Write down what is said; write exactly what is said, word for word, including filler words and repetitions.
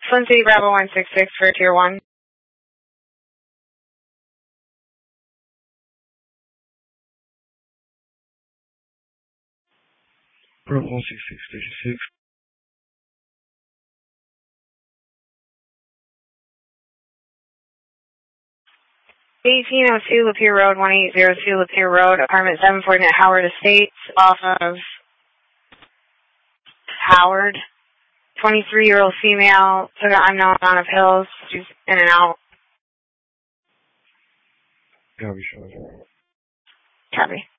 Sun City Bravo one six six for Tier one. Bravo one six six thirty-six. eighteen oh two Lapeer Road, one eight zero two Lapeer Road, apartment seven forty at Howard Estates, off of Howard. twenty-three-year-old female, took an unknown amount of pills. She's in and out. Copy, Sean. Copy.